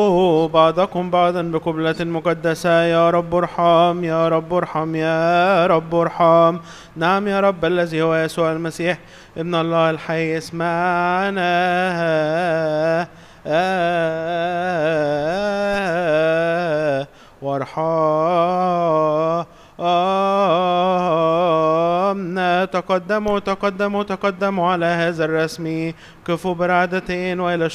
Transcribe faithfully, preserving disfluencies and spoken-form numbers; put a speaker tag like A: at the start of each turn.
A: بعضكم بعضا بقبلة مقدسة. يا رب ارحم، يا رب ارحم، يا رب ارحم. نعم يا رب الذي هو يسوع المسيح ابن الله الحي اسمعنا وارحمنا. تقدموا تقدموا تقدموا على هذا الرسم، كفوا برعدتين وإلى